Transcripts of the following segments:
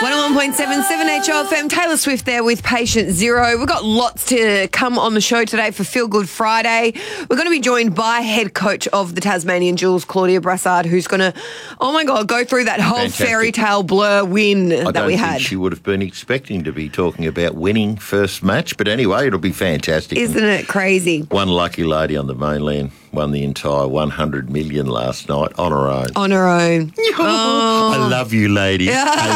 101.77 HOFM. Taylor Swift there with Patient Zero. We've got lots to come on the show today for Feel Good Friday. We're going to be joined by head coach of the Tasmanian Jewels, Claudia Brassard, who's going to, go through that whole fairy tale blur win that we had. I don't think she would have been expecting to be talking about winning first match, but anyway, it'll be fantastic. Isn't it crazy? One lucky lady on the mainland won the entire 100 million last night on her own. On her own. Oh. I love you, lady.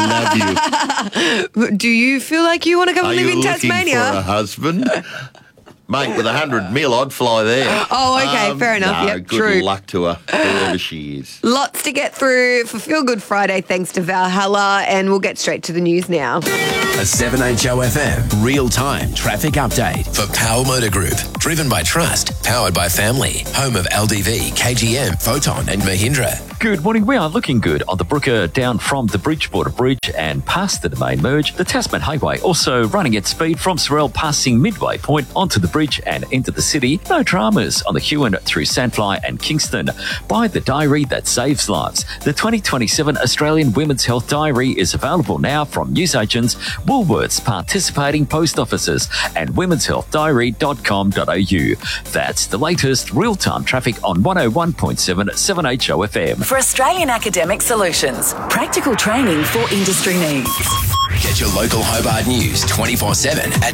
I love you. Do you feel like you want to come and live in Tasmania? Are you looking for a husband? Mate, with 100 mil, I'd fly there. Oh, okay, fair enough. No, yep, good true. luck to her, wherever she is. Lots to get through for Feel Good Friday, thanks to Valhalla, and we'll get straight to the news now. A 7HOFM real-time traffic update for Power Motor Group. Driven by trust, powered by family. Home of LDV, KGM, Photon and Mahindra. Good morning. We are looking good on the Brooker down from the Bridgewater Bridge and past the main merge. The Tasman Highway also running at speed from Sorell passing Midway Point onto the bridge and into the city. No dramas on the Huon through Sandfly and Kingston. Buy the diary that saves lives. The 2027 Australian Women's Health Diary is available now from newsagents, Woolworths, participating post offices and womenshealthdiary.com.au. That's the latest real-time traffic on 101.7 7HOFM. For Australian Academic Solutions, practical training for industry needs. Get your local Hobart news 24/7 at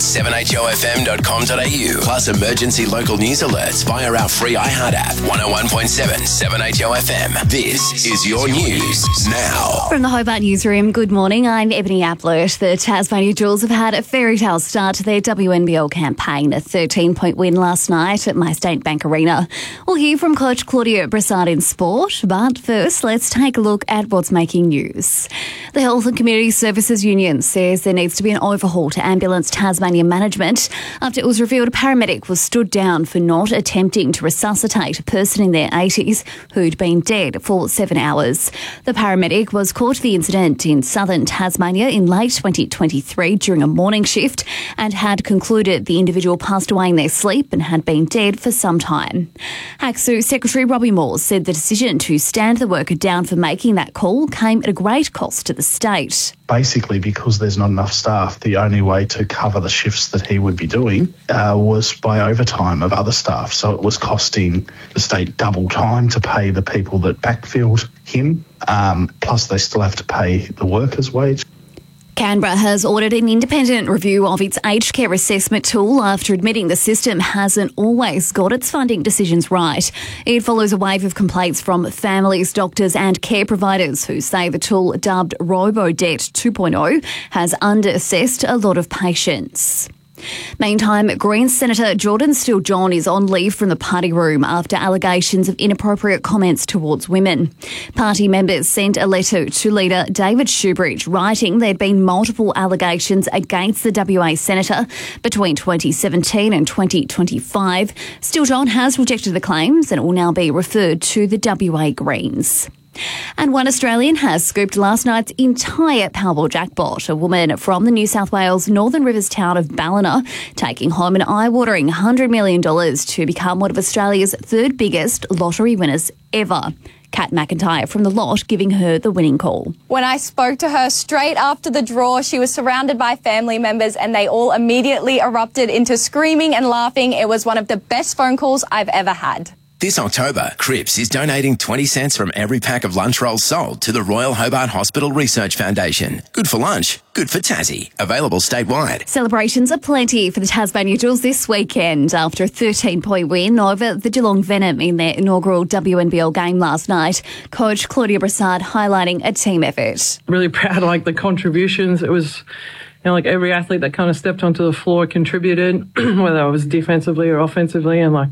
7HOFM.com.au. Plus emergency local news alerts via our free iHeart app. 101.7 7HOFM. This is your news now. From the Hobart Newsroom, good morning. I'm Ebony Ablett. The Tasmania Jewels have had a fairy tale start to their WNBL campaign. A 13-point win last night at MyState Bank Arena. We'll hear from Coach Claudia Brassard in sport, but first let's take a look at what's making news. The Health and Community Services Union says there needs to be an overhaul to Ambulance Tasmania management after it was revealed a paramedic was stood down for not attempting to resuscitate a person in their 80s who'd been dead for 7 hours. The paramedic was caught to the incident in southern Tasmania in late 2023 during a morning shift and had concluded the individual passed away in their sleep and had been dead for some time. HACSU Secretary Robbie Moore said the decision to stand the worker down for making that call came at a great cost to the state. Basically, because there's not enough staff, the only way to cover the shifts that he would be doing was by overtime of other staff. So it was costing the state double time to pay the people that backfilled him, plus they still have to pay the workers' wage. Canberra has ordered an independent review of its aged care assessment tool after admitting the system hasn't always got its funding decisions right. It follows a wave of complaints from families, doctors and care providers who say the tool, dubbed RoboDebt 2.0, has underassessed a lot of patients. Meantime, Greens Senator Jordan Steele-John is on leave from the party room after allegations of inappropriate comments towards women. Party members sent a letter to leader David Shoebridge writing there'd been multiple allegations against the WA senator between 2017 and 2025. Steele-John has rejected the claims and will now be referred to the WA Greens. And one Australian has scooped last night's entire Powerball jackpot. A woman from the New South Wales Northern Rivers town of Ballina taking home an eye-watering $100 million to become one of Australia's third biggest lottery winners ever. Kat McIntyre from The Lot giving her the winning call. When I spoke to her straight after the draw, she was surrounded by family members and they all immediately erupted into screaming and laughing. It was one of the best phone calls I've ever had. This October, Cripps is donating 20 cents from every pack of lunch rolls sold to the Royal Hobart Hospital Research Foundation. Good for lunch, good for Tassie. Available statewide. Celebrations are plenty for the Tasmania Jewels this weekend after a 13-point win over the Geelong Venom in their inaugural WNBL game last night. Coach Claudia Brassard highlighting a team effort. Really proud of the contributions. It was every athlete that kind of stepped onto the floor contributed, whether it was defensively or offensively, and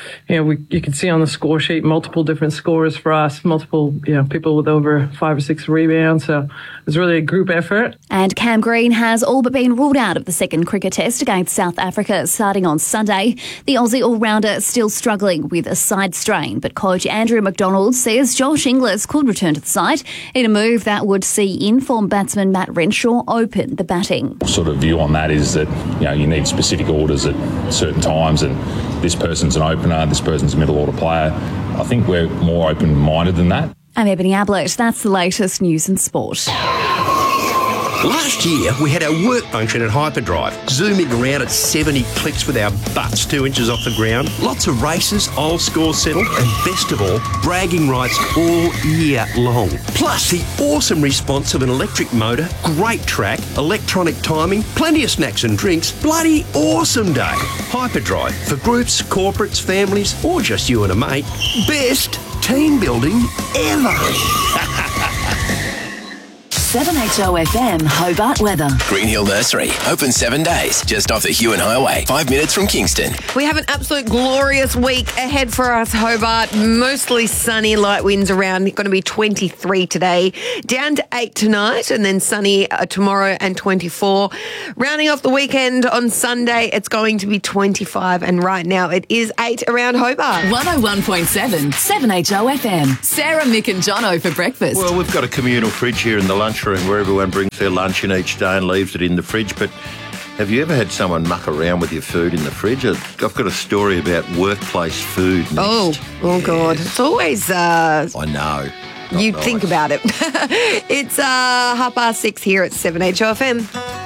you can see on the score sheet multiple different scorers for us, multiple people with over 5 or 6 rebounds. So it was really a group effort. And Cam Green has all but been ruled out of the second cricket test against South Africa starting on Sunday. The Aussie all-rounder still struggling with a side strain, but coach Andrew McDonald says Josh Inglis could return to the side in a move that would see in-form batsman Matt Renshaw open the batting. Sort of view on that is that you need specific orders at certain times, and this person's an opener, this person's a middle order player. I think we're more open-minded than that. I'm Ebony Ablett. That's the latest news and sport. Last year, we had our work function at Hyperdrive, zooming around at 70 clicks with our butts 2 inches off the ground. Lots of races, old score settled, and best of all, bragging rights all year long. Plus, the awesome response of an electric motor, great track, electronic timing, plenty of snacks and drinks. Bloody awesome day. Hyperdrive, for groups, corporates, families, or just you and a mate. Best team building ever. 7HOFM Hobart weather. Green Hill Nursery, open 7 days, just off the Hewan Highway, 5 minutes from Kingston. We have an absolute glorious week ahead for us, Hobart. Mostly sunny, light winds around. Going to be 23 today, down to 8 tonight, and then sunny tomorrow and 24. Rounding off the weekend on Sunday, it's going to be 25, and right now it is 8 around Hobart. 101.7, 7HOFM. Sarah, Mick and Jono for breakfast. Well, we've got a communal fridge here in the lunchroom where everyone brings their lunch in each day and leaves it in the fridge. But have you ever had someone muck around with your food in the fridge? I've got a story about workplace food next. Oh God. It's always... I know. You think about it. It's 6:30 here at 7HOFM.